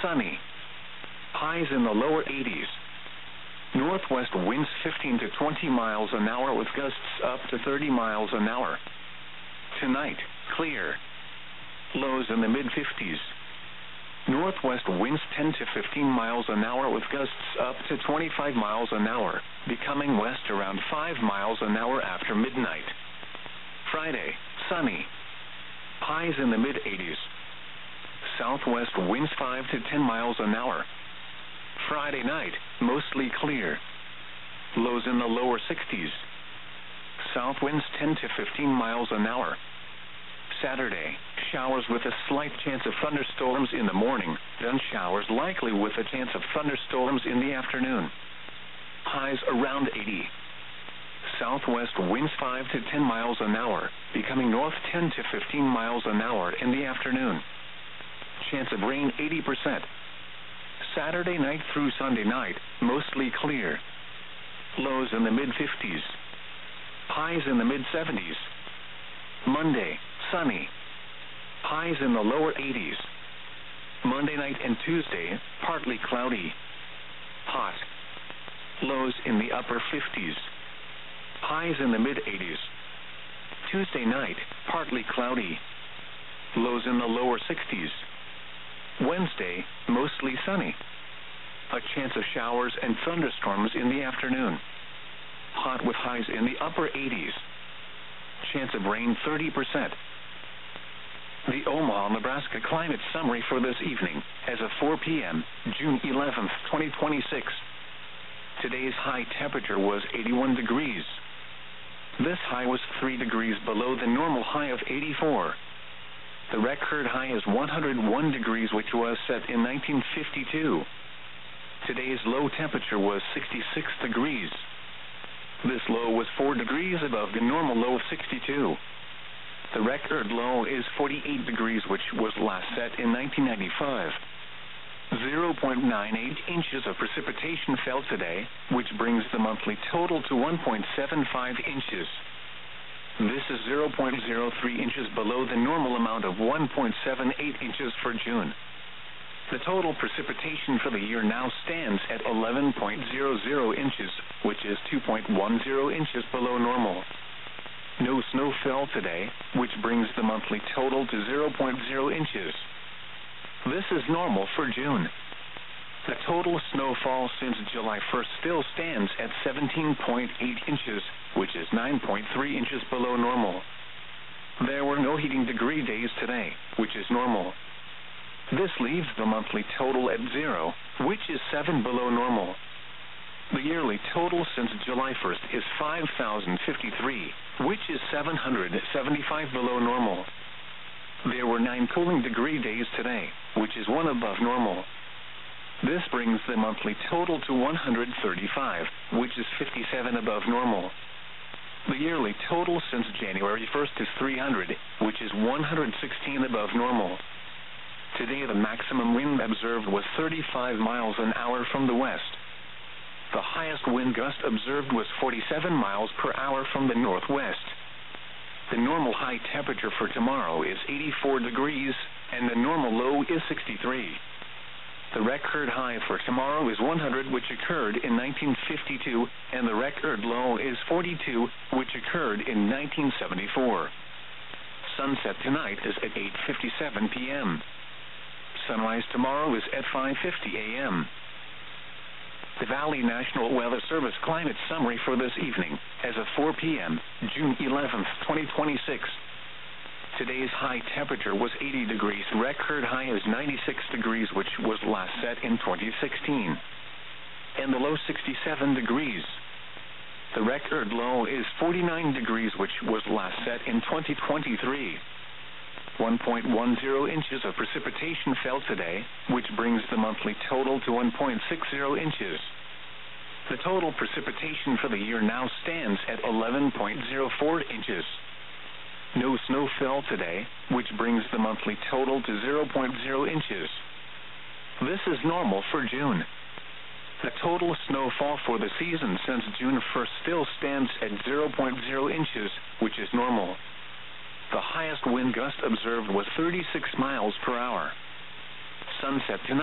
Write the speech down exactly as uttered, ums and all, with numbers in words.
sunny. Highs in the lower eighties. Northwest winds fifteen to twenty miles an hour with gusts up to thirty miles an hour. Tonight, clear. Lows in the mid-fifties. Northwest winds ten to fifteen miles an hour with gusts up to twenty-five miles an hour, becoming west around five miles an hour after midnight. Friday, sunny. Highs in the mid-eighties. Southwest winds five to ten miles an hour. Friday night, mostly clear. Lows in the lower sixties. South winds ten to fifteen miles an hour. Saturday, showers with a slight chance of thunderstorms in the morning, then showers likely with a chance of thunderstorms in the afternoon. Highs around eighty. Southwest winds five to ten miles an hour, becoming north ten to fifteen miles an hour in the afternoon. Chance of rain eighty percent. Saturday night through Sunday night, mostly clear. Lows in the mid-fifties. Highs in the mid-seventies. Monday, sunny. Highs in the lower eighties. Monday night and Tuesday, partly cloudy. Hot. Lows in the upper fifties. Highs in the mid-eighties. Tuesday night, partly cloudy. Lows in the lower sixties. Wednesday, mostly sunny. A chance of showers and thunderstorms in the afternoon. Hot with highs in the upper eighties. Chance of rain thirty percent. The Omaha, Nebraska climate summary for this evening, as of four p.m., June eleventh, twenty twenty-six. Today's high temperature was eighty-one degrees. This high was three degrees below the normal high of eighty-four. The record high is one hundred one degrees, which was set in nineteen fifty-two. Today's low temperature was sixty-six degrees. This low was four degrees above the normal low of sixty-two. The record low is forty-eight degrees, which was last set in nineteen ninety-five. zero point nine eight inches of precipitation fell today, which brings the monthly total to one point seven five inches. This is zero point zero three inches below the normal amount of one point seven eight inches for June. The total precipitation for the year now stands at eleven point zero zero inches, which is two point one zero inches below normal. No snow fell today, which brings the monthly total to zero point zero inches. This is normal for June. The total snowfall since July first still stands at seventeen point eight inches, which is nine point three inches below normal. There were no heating degree days today, which is normal. This leaves the monthly total at zero, which is seven below normal. The yearly total since July first is five thousand fifty-three, which is seven hundred seventy-five below normal. There were nine cooling degree days today, which is one above normal. This brings the monthly total to one hundred thirty-five, which is fifty-seven above normal. The yearly total since January first is three hundred, which is one hundred sixteen above normal. Today the maximum wind observed was thirty-five miles an hour from the west. The highest wind gust observed was forty-seven miles per hour from the northwest. The normal high temperature for tomorrow is eighty-four degrees, and the normal low is sixty-three. The record high for tomorrow is one hundred, which occurred in nineteen fifty-two, and the record low is forty-two, which occurred in nineteen seventy-four. Sunset tonight is at eight fifty-seven p.m. Sunrise tomorrow is at five fifty a.m. The Valley National Weather Service climate summary for this evening, as of four p.m., June eleventh, twenty twenty-six. Today's high temperature was eighty degrees. Record high is ninety-six degrees, which was last set in twenty sixteen. And the low sixty-seven degrees. The record low is forty-nine degrees, which was last set in twenty twenty-three. one point one zero inches of precipitation fell today, which brings the monthly total to one point six zero inches. The total precipitation for the year now stands at eleven point zero four inches. No snow fell today, which brings the monthly total to zero point zero inches. This is normal for June. The total snowfall for the season since June first still stands at zero point zero inches, which is normal. The highest wind gust observed was thirty-six miles per hour. Sunset tonight